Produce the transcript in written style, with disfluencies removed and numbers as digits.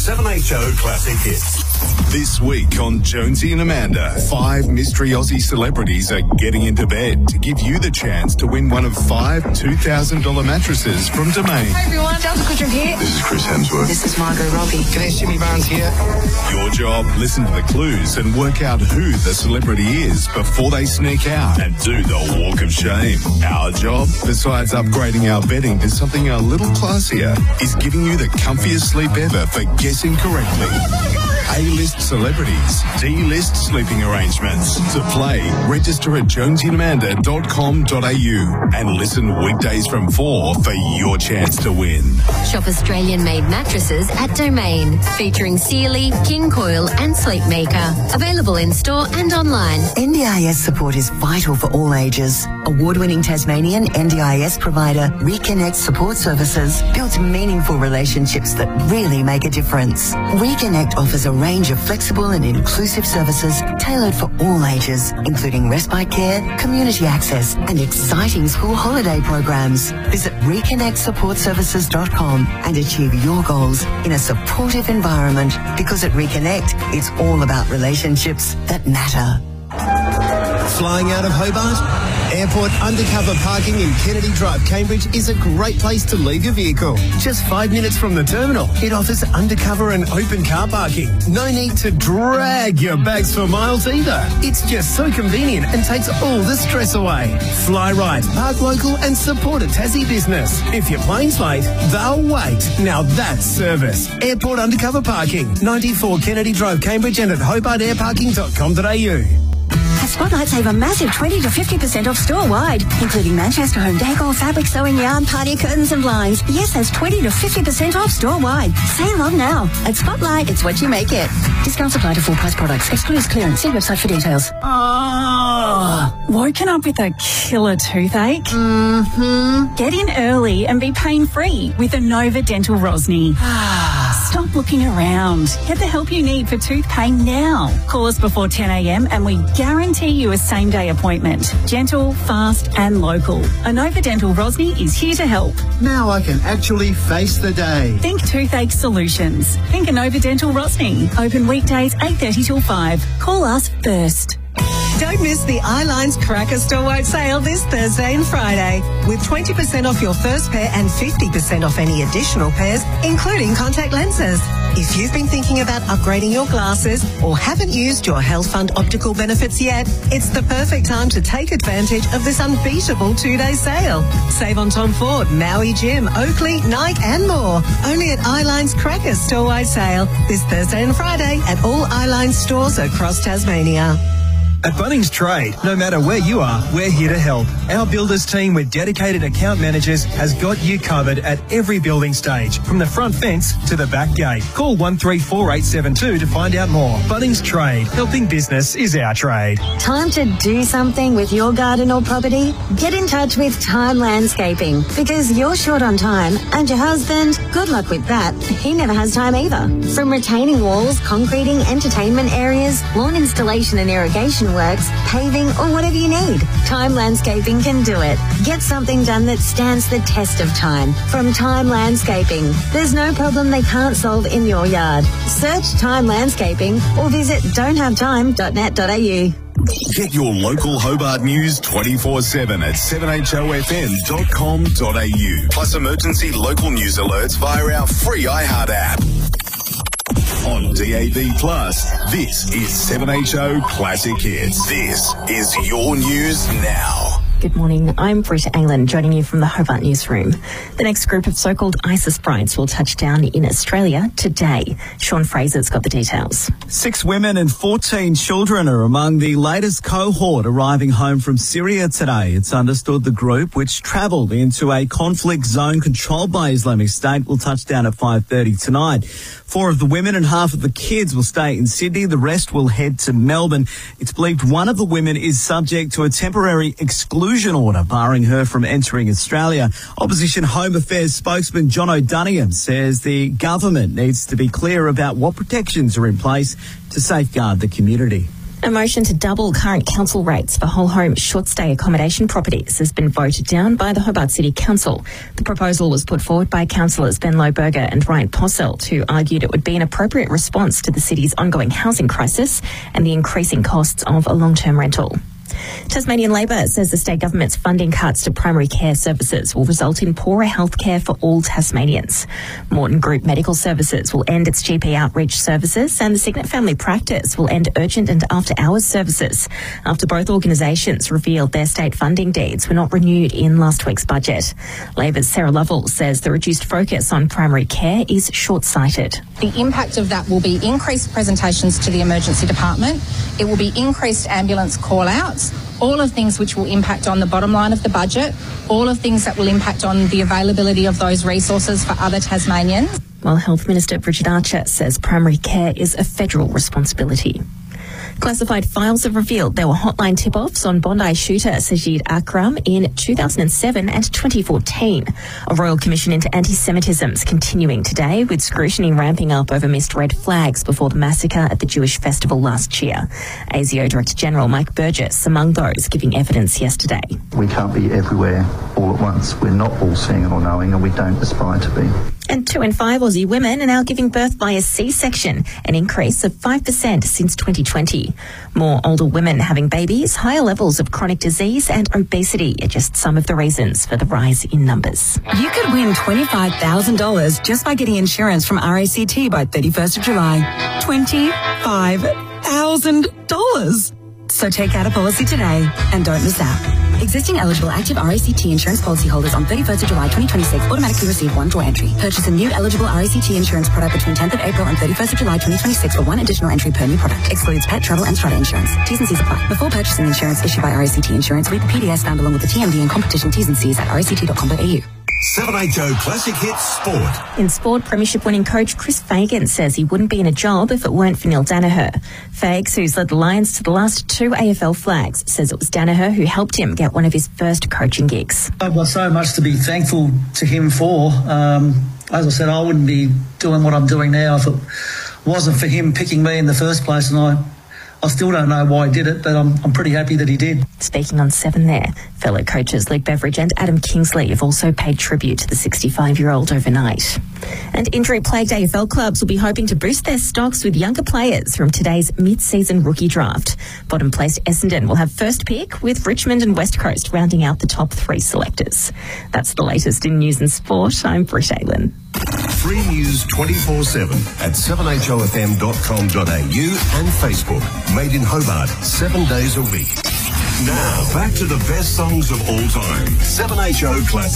7HO Classic Hits. This week on Jonesy and Amanda, 5 mystery Aussie celebrities are getting into bed to give you the chance to win one of 5 $2,000 mattresses from Domain. Hi everyone, Delta Kudrow here. This is Chris Hemsworth. This is Margot Robbie. G'day, Jimmy Barnes here. Your job, listen to the clues and work out who the celebrity is before they sneak out and do the walk of shame. Our job, besides upgrading our bedding to something a little classier, is giving you the comfiest sleep ever for guessing correctly. A-list celebrities, D-list sleeping arrangements. To play, register at jonesyandamanda.com.au and listen weekdays from 4 for your chance to win. Shop Australian-made mattresses at Domain, featuring Sealy, King Coil and Sleepmaker. Available in-store and online. NDIS support is vital for all ages. Award-winning Tasmanian NDIS provider Reconnect Support Services builds meaningful relationships that really make a difference. Reconnect offers a range of flexible and inclusive services tailored for all ages, including respite care, community access and exciting school holiday programs. Visit reconnectsupportservices.com and achieve your goals in a supportive environment, because at Reconnect, it's all about relationships that matter. Flying out of Hobart? Airport undercover parking in Kennedy Drive, Cambridge is a great place to leave your vehicle. Just 5 minutes from the terminal, it offers undercover and open car parking. No need to drag your bags for miles either. It's just so convenient and takes all the stress away. Fly right, park local and support a Tassie business. If your plane's late, they'll wait. Now that's service. Airport undercover parking, 94 Kennedy Drive, Cambridge and at hobartairparking.com.au. At Spotlight, save a massive 20 to 50% off store-wide, including Manchester home decor, fabric sewing yarn, party curtains and blinds. Yes, that's 20 to 50% off store-wide. Save on now. At Spotlight, it's what you make it. Discounts apply to full-price products. Excludes clearance. See website for details. Woken up with a killer toothache? Mm-hmm. Get in early and be pain-free with Anova Dental Rosny. Stop looking around. Get the help you need for tooth pain now. Call us before 10 a.m. and we guarantee you a same-day appointment. Gentle, fast and local. Anova Dental Rosny is here to help. Now I can actually face the day. Think toothache solutions. Think Anova Dental Rosny. Open weekdays 8:30 till 5. Call us first. Don't miss the Eyelines Cracker Store-wide sale this Thursday and Friday, with 20% off your first pair and 50% off any additional pairs, including contact lenses. If you've been thinking about upgrading your glasses or haven't used your Health Fund optical benefits yet, it's the perfect time to take advantage of this unbeatable 2-day sale. Save on Tom Ford, Maui Jim, Oakley, Nike and more. Only at Eyelines Cracker Store-wide sale this Thursday and Friday at all Eyelines stores across Tasmania. At Bunnings Trade, no matter where you are, we're here to help. Our builders team with dedicated account managers has got you covered at every building stage, from the front fence to the back gate. Call 134872 to find out more. Bunnings Trade, helping business is our trade. Time to do something with your garden or property? Get in touch with Time Landscaping, because you're short on time and your husband, good luck with that. He never has time either. From retaining walls, concreting, entertainment areas, lawn installation and irrigation works, paving or whatever you need, Time Landscaping can do it. Get something done that stands the test of time from Time Landscaping. There's no problem they can't solve in your yard. Search Time Landscaping or visit don'thavetime.net.au. Get your local Hobart news 24/7 at 7hofm.com.au. Plus emergency local news alerts via our free iHeart app. On DAB+, this is 7HO Classic Hits. This is your news now. Good morning, I'm Britta England, joining you from the Hobart Newsroom. The next group of so-called ISIS brides will touch down in Australia today. Sean Fraser's got the details. 6 women and 14 children are among the latest cohort arriving home from Syria today. It's understood the group, which travelled into a conflict zone controlled by Islamic State, will touch down at 5:30 tonight. 4 of the women and half of the kids will stay in Sydney. The rest will head to Melbourne. It's believed one of the women is subject to a temporary exclusion order barring her from entering Australia. Opposition Home Affairs spokesman John O'Donoghue says the government needs to be clear about what protections are in place to safeguard the community. A motion to double current council rates for whole home short stay accommodation properties has been voted down by the Hobart City Council. The proposal was put forward by councillors Ben Loberger and Ryan Posselt, who argued it would be an appropriate response to the city's ongoing housing crisis and the increasing costs of a long-term rental. Tasmanian Labor says the state government's funding cuts to primary care services will result in poorer health care for all Tasmanians. Morton Group Medical Services will end its GP outreach services, and the Signet Family Practice will end urgent and after-hours services after both organisations revealed their state funding deeds were not renewed in last week's budget. Labor's Sarah Lovell says the reduced focus on primary care is short-sighted. The impact of that will be increased presentations to the emergency department. It will be increased ambulance call-outs, all of things which will impact on the bottom line of the budget, all of things that will impact on the availability of those resources for other Tasmanians. While Health Minister Bridget Archer says primary care is a federal responsibility. Classified files have revealed there were hotline tip-offs on Bondi shooter Sajid Akram in 2007 and 2014. A Royal Commission into Anti-Semitism is continuing today, with scrutiny ramping up over missed red flags before the massacre at the Jewish festival last year. ASIO Director General Mike Burgess among those giving evidence yesterday. We can't be everywhere all at once. We're not all seeing or knowing, and we don't aspire to be. And 2 in 5 Aussie women are now giving birth via C-section, an increase of 5% since 2020. More older women having babies, higher levels of chronic disease and obesity are just some of the reasons for the rise in numbers. You could win $25,000 just by getting insurance from RACT by 31st of July. $25,000. So take out a policy today and don't miss out. Existing eligible active RACT insurance policyholders on 31st of July 2026 automatically receive one draw entry. Purchase a new eligible RACT insurance product between 10th of April and 31st of July 2026 for one additional entry per new product. Excludes pet, travel and strata insurance. T's and C's apply. Before purchasing insurance issued by RACT Insurance, read the PDS found along with the TMD and competition T's and C's at ract.com.au. 7HO Classic Hits Sport. In sport, premiership winning coach Chris Fagan says he wouldn't be in a job if it weren't for Neil Danaher. Fags, who's led the Lions to the last 2 AFL flags, says it was Danaher who helped him get one of his first coaching gigs. I've got so much to be thankful to him for. As I said, I wouldn't be doing what I'm doing now if it wasn't for him picking me in the first place, and I still don't know why he did it, but I'm pretty happy that he did. Speaking on 7 there, fellow coaches Luke Beveridge and Adam Kingsley have also paid tribute to the 65-year-old overnight. And injury-plagued AFL clubs will be hoping to boost their stocks with younger players from today's mid-season rookie draft. Bottom-placed Essendon will have first pick, with Richmond and West Coast rounding out the top 3 selectors. That's the latest in news and sport. I'm Britt Aylan. Free news 24/7 at 7hofm.com.au and Facebook. Made in Hobart 7 days a week. Now, back to the best songs of all time. 7HO Classic.